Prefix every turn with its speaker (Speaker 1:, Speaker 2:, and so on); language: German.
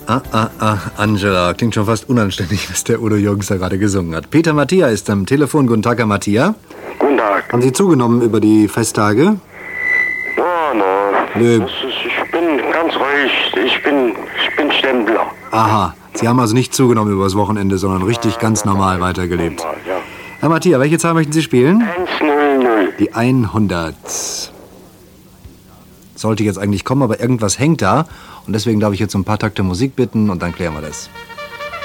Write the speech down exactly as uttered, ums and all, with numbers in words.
Speaker 1: Ah, ah, ah, Angela. Klingt schon fast unanständig, was der Udo Jürgens da gerade gesungen hat. Peter Mattia ist am Telefon. Guten Tag, Herr Mattia.
Speaker 2: Guten Tag.
Speaker 1: Haben Sie zugenommen über die Festtage?
Speaker 2: Ja, na,
Speaker 1: Nö.
Speaker 2: das ist, ich bin ganz ruhig. Ich bin, ich bin Stempler.
Speaker 1: Aha. Sie haben also nicht zugenommen übers Wochenende, sondern richtig ganz normal weitergelebt.
Speaker 2: Normal, ja.
Speaker 1: Herr Mattia, welche Zahl möchten Sie spielen?
Speaker 2: eins null null.
Speaker 1: Die hundert. Sollte jetzt eigentlich kommen, aber irgendwas hängt da. Und deswegen darf ich jetzt um ein paar Takte Musik bitten und dann klären wir das.